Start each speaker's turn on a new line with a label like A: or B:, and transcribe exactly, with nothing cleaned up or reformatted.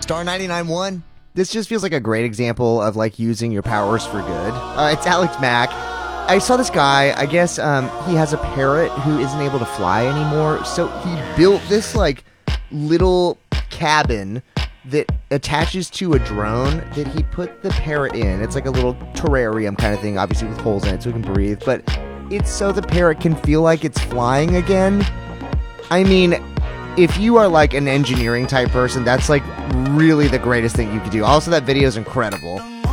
A: Star ninety-nine one. This just feels like a great example of like using your powers for good. Uh, it's Alex Mack. I saw this guy, I guess um, he has a parrot who isn't able to fly anymore, so he built this like little cabin that attaches to a drone that he put the parrot in. It's like a little terrarium kind of thing, obviously with holes in it so it can breathe, but it's so the parrot can feel like it's flying again. I mean, if you are like an engineering type person, that's like really the greatest thing you could do. Also, that video is incredible.